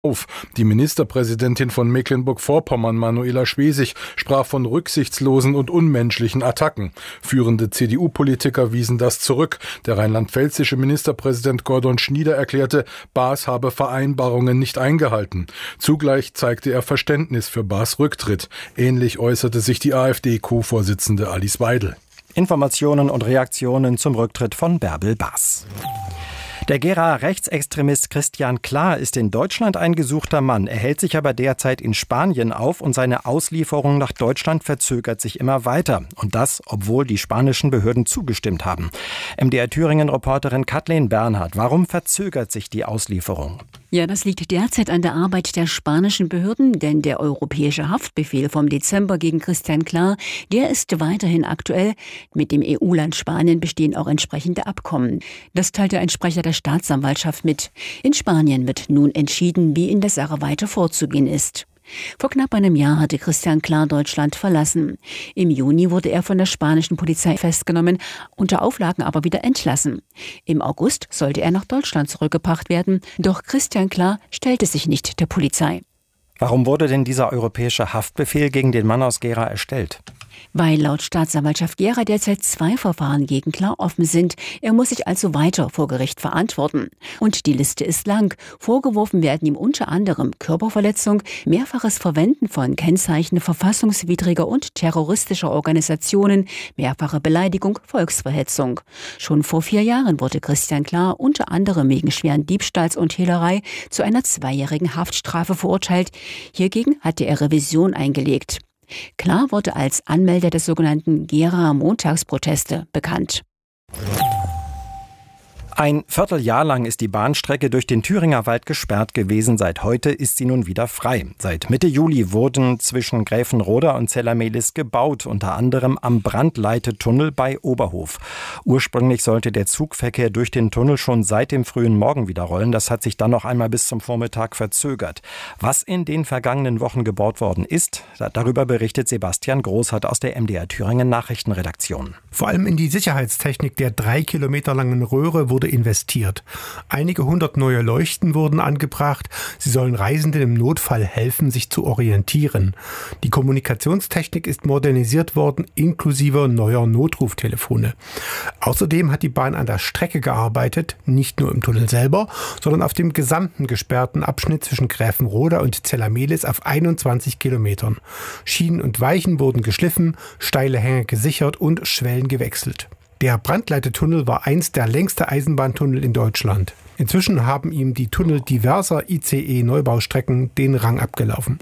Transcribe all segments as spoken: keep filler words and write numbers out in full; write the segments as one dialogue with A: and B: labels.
A: auf. Die Ministerpräsidentin von Mecklenburg-Vorpommern, Manuela Schwesig, sprach von rücksichtslosen und unmenschlichen Attacken. Führende C D U-Politiker wiesen das zurück. Der rheinland-pfälzische Ministerpräsident Gordon Schnieder erklärte, Baas habe Vereinbarungen nicht eingehalten. Zugleich zeigte er Verständnis für Baas Rücktritt. Ähnlich äußerte sich die AfD-Co-Vorsitzende Alice Weidel.
B: Informationen und Reaktionen zum Rücktritt von Bärbel Baas. Der Gera Rechtsextremist Christian Klar ist in Deutschland ein gesuchter Mann. Er hält sich aber derzeit in Spanien auf und seine Auslieferung nach Deutschland verzögert sich immer weiter. Und das, obwohl die spanischen Behörden zugestimmt haben. M D R Thüringen-Reporterin Kathleen Bernhard, warum verzögert sich die Auslieferung?
C: Ja, das liegt derzeit an der Arbeit der spanischen Behörden, denn der europäische Haftbefehl vom Dezember gegen Christian Klar, der ist weiterhin aktuell. Mit dem E U-Land Spanien bestehen auch entsprechende Abkommen. Das teilte ein Sprecher der Staatsanwaltschaft mit. In Spanien wird nun entschieden, wie in der Sache weiter vorzugehen ist. Vor knapp einem Jahr hatte Christian Klar Deutschland verlassen. Im Juni wurde er von der spanischen Polizei festgenommen, unter Auflagen aber wieder entlassen. Im August sollte er nach Deutschland zurückgebracht werden, doch Christian Klar stellte sich nicht der Polizei.
B: Warum wurde denn dieser europäische Haftbefehl gegen den Mann aus Gera erstellt?
C: Weil laut Staatsanwaltschaft Gera derzeit zwei Verfahren gegen Klar offen sind. Er muss sich also weiter vor Gericht verantworten. Und die Liste ist lang. Vorgeworfen werden ihm unter anderem Körperverletzung, mehrfaches Verwenden von Kennzeichen verfassungswidriger und terroristischer Organisationen, mehrfache Beleidigung, Volksverhetzung. Schon vor vier Jahren wurde Christian Klar unter anderem wegen schweren Diebstahls und Hehlerei zu einer zweijährigen Haftstrafe verurteilt. Hiergegen hatte er Revision eingelegt. Klar wurde als Anmelder der sogenannten Gera-Montagsproteste bekannt.
B: Ein Vierteljahr lang ist die Bahnstrecke durch den Thüringer Wald gesperrt gewesen. Seit heute ist sie nun wieder frei. Seit Mitte Juli wurden zwischen Gräfenroda und Zellermehlis gebaut, unter anderem am Brandleitetunnel bei Oberhof. Ursprünglich sollte der Zugverkehr durch den Tunnel schon seit dem frühen Morgen wieder rollen. Das hat sich dann noch einmal bis zum Vormittag verzögert. Was in den vergangenen Wochen gebaut worden ist, darüber berichtet Sebastian Großhardt aus der M D R Thüringen Nachrichtenredaktion.
D: Vor allem in die Sicherheitstechnik der drei Kilometer langen Röhre wurde investiert. Einige hundert neue Leuchten wurden angebracht. Sie sollen Reisenden im Notfall helfen, sich zu orientieren. Die Kommunikationstechnik ist modernisiert worden, inklusive neuer Notruftelefone. Außerdem hat die Bahn an der Strecke gearbeitet, nicht nur im Tunnel selber, sondern auf dem gesamten gesperrten Abschnitt zwischen Gräfenroda und Zellermehlis auf einundzwanzig Kilometern. Schienen und Weichen wurden geschliffen, steile Hänge gesichert und Schwellen gewechselt. Der Brandleitetunnel war einst der längste Eisenbahntunnel in Deutschland. Inzwischen haben ihm die Tunnel diverser I C E-Neubaustrecken den Rang abgelaufen.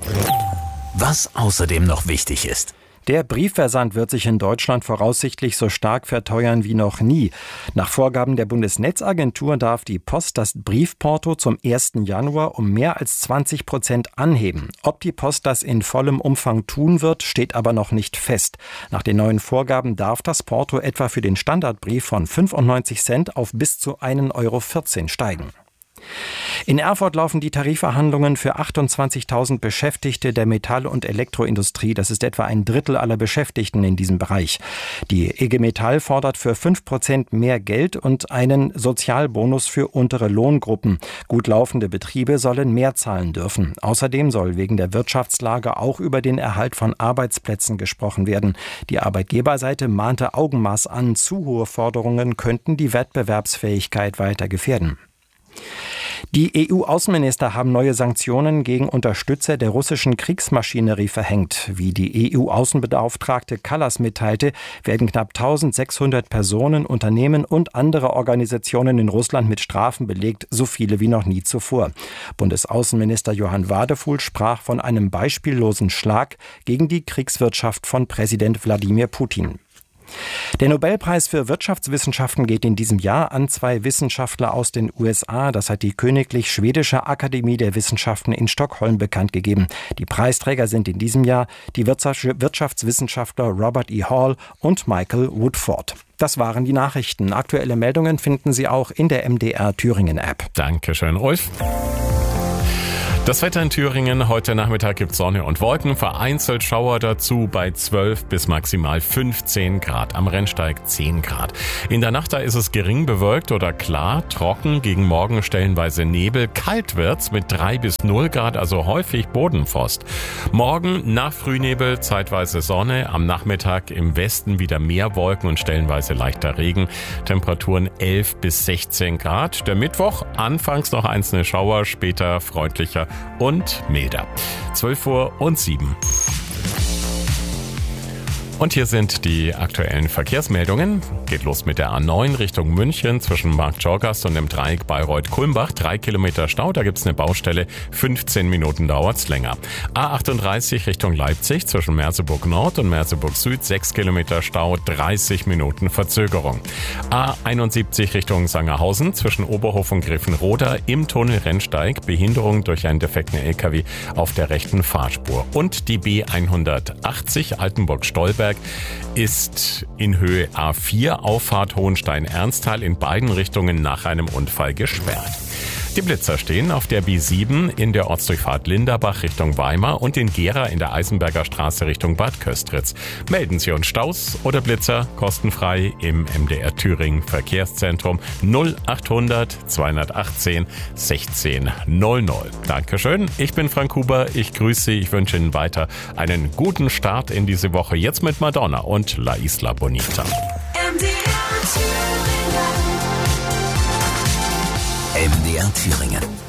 E: Was außerdem noch wichtig ist.
B: Der Briefversand wird sich in Deutschland voraussichtlich so stark verteuern wie noch nie. Nach Vorgaben der Bundesnetzagentur darf die Post das Briefporto zum ersten Januar um mehr als zwanzig Prozent anheben. Ob die Post das in vollem Umfang tun wird, steht aber noch nicht fest. Nach den neuen Vorgaben darf das Porto etwa für den Standardbrief von fünfundneunzig Cent auf bis zu ein Euro vierzehn steigen. In Erfurt laufen die Tarifverhandlungen für achtundzwanzigtausend Beschäftigte der Metall- und Elektroindustrie. Das ist etwa ein Drittel aller Beschäftigten in diesem Bereich. Die E G Metall fordert für fünf Prozent mehr Geld und einen Sozialbonus für untere Lohngruppen. Gut laufende Betriebe sollen mehr zahlen dürfen. Außerdem soll wegen der Wirtschaftslage auch über den Erhalt von Arbeitsplätzen gesprochen werden. Die Arbeitgeberseite mahnte Augenmaß an. Zu hohe Forderungen könnten die Wettbewerbsfähigkeit weiter gefährden. Die E U-Außenminister haben neue Sanktionen gegen Unterstützer der russischen Kriegsmaschinerie verhängt. Wie die E U-Außenbeauftragte Kallas mitteilte, werden knapp eintausendsechshundert Personen, Unternehmen und andere Organisationen in Russland mit Strafen belegt, so viele wie noch nie zuvor. Bundesaußenminister Johann Wadefuhl sprach von einem beispiellosen Schlag gegen die Kriegswirtschaft von Präsident Wladimir Putin. Der Nobelpreis für Wirtschaftswissenschaften geht in diesem Jahr an zwei Wissenschaftler aus den U S A. Das hat die Königlich Schwedische Akademie der Wissenschaften in Stockholm bekannt gegeben. Die Preisträger sind in diesem Jahr die Wirtschaftswissenschaftler Robert E. Hall und Michael Woodford. Das waren die Nachrichten. Aktuelle Meldungen finden Sie auch in der M D R Thüringen App.
F: Dankeschön, Rolf. Das Wetter in Thüringen, heute Nachmittag gibt es Sonne und Wolken, vereinzelt Schauer dazu bei zwölf bis maximal fünfzehn Grad, am Rennsteig zehn Grad. In der Nacht da ist es gering bewölkt oder klar, trocken, gegen Morgen stellenweise Nebel, kalt wird's mit drei bis null Grad, also häufig Bodenfrost. Morgen nach Frühnebel zeitweise Sonne, am Nachmittag im Westen wieder mehr Wolken und stellenweise leichter Regen, Temperaturen elf bis sechzehn Grad. Der Mittwoch, anfangs noch einzelne Schauer, später freundlicher und milder. zwölf Uhr und sieben. Und hier sind die aktuellen Verkehrsmeldungen. Geht los mit der A neun Richtung München zwischen Marktschorgast und dem Dreieck Bayreuth-Kulmbach. Drei Kilometer Stau, da gibt's eine Baustelle. fünfzehn Minuten dauert's länger. A achtunddreißig Richtung Leipzig zwischen Merseburg Nord und Merseburg Süd. Sechs Kilometer Stau, dreißig Minuten Verzögerung. A einundsiebzig Richtung Sangerhausen zwischen Oberhof und Griffenroda im Tunnel Rennsteig. Behinderung durch einen defekten L K W auf der rechten Fahrspur. Und die B hundertachtzig Altenburg-Stolberg ist in Höhe A vier Auffahrt Hohenstein-Ernsthal in beiden Richtungen nach einem Unfall gesperrt. Die Blitzer stehen auf der B sieben in der Ortsdurchfahrt Linderbach Richtung Weimar und in Gera in der Eisenberger Straße Richtung Bad Köstritz. Melden Sie uns Staus oder Blitzer kostenfrei im M D R Thüringen Verkehrszentrum null achthundert zweihundertachtzehn sechzehn null null. Dankeschön, ich bin Frank Huber, ich grüße Sie, ich wünsche Ihnen weiter einen guten Start in diese Woche. Jetzt mit Madonna und La Isla Bonita.
G: M D R Thüringen.
E: M D R Thüringen.